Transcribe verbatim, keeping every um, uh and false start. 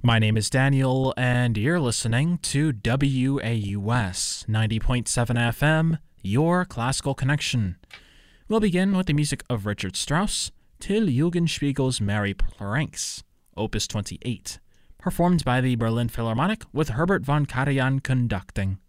My name is Daniel, and you're listening to W A U S ninety point seven F M, your classical connection. We'll begin with the music of Richard Strauss, Till Eugenspiegel's Mary Planks, Opus twenty-eight, performed by the Berlin Philharmonic with Herbert von Karajan conducting.